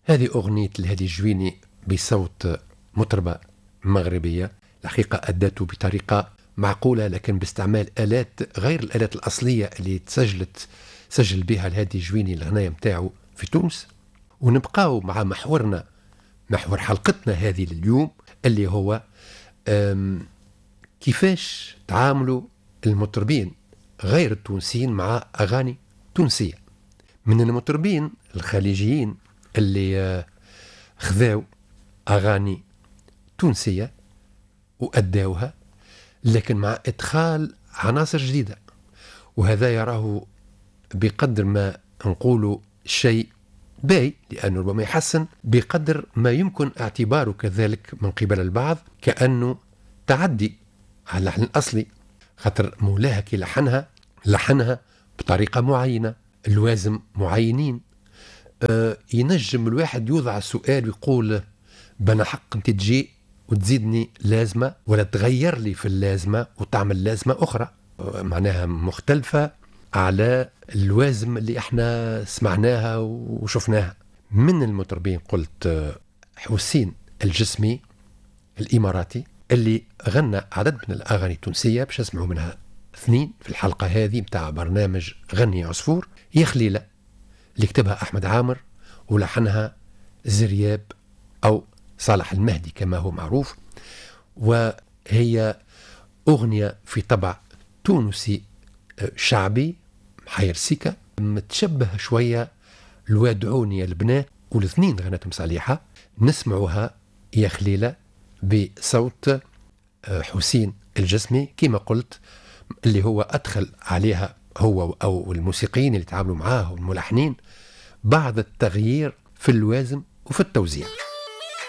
هذه أغنية الهادي الجويني بصوت مطربة مغربية، الحقيقة أدته بطريقة معقولة لكن باستعمال آلات غير الآلات الأصلية اللي سجل بها الهادي الجويني الغناية متاعه في تونس. ونبقاو مع محور حلقتنا هذه لليوم اللي هو كيفاش تعاملوا المطربين غير التونسيين مع أغاني تونسية. من المطربين الخليجيين اللي خذاو أغاني تونسية وأداوها لكن مع إدخال عناصر جديدة، وهذا يراه بقدر ما نقول شيء باي لأنه ربما يحسن بقدر ما يمكن اعتباره كذلك من قبل البعض كأنه تعدي على اللحن الأصلي، خاطر مولاها كي لحنها بطريقة معينة، اللوازم معينين. ينجم الواحد يوضع السؤال ويقول بنا حق انت تجي وتزيدني لازمة ولا تغير لي في اللازمة وتعمل لازمة أخرى معناها مختلفة على اللوازم اللي احنا سمعناها وشفناها. من المطربين قلت حسين الجسمي الإماراتي اللي غنى عدد من الأغاني التونسية، باش اسمعوا منها 2 في الحلقة هذه متاع برنامج غني عصفور. يا خليلة اللي كتبها أحمد عامر ولحنها زرياب أو صالح المهدي كما هو معروف، وهي أغنية في طبع تونسي شعبي محير سيكا، متشبه شوية الوادعوني البنات، والاثنين غنتهم صالحة. نسمعوها يا خليلة بصوت حسين الجسمي كما قلت، اللي هو أدخل عليها هو أو الموسيقيين اللي تعاملوا معاه والملحنين بعض التغيير في اللوازم وفي التوزيع.